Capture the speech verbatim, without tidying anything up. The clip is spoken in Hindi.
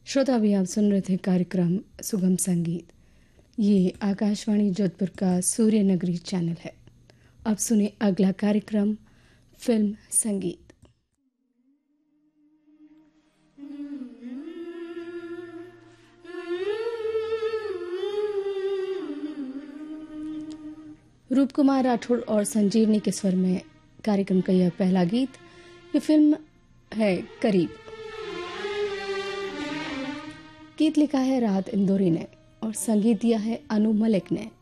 श्रोता भी आप सुन रहे थे कार्यक्रम सुगम संगीत। ये आकाशवाणी जोधपुर का सूर्य नगरी चैनल है। अब सुने अगला कार्यक्रम फिल्म संगीत। रूप कुमार राठौड़ और संजीवनी के स्वर में कार्यक्रम का यह पहला गीत। ये फिल्म है करीब। गीत लिखा है राहत इंदौरी ने और संगीत दिया है अनु मलिक ने।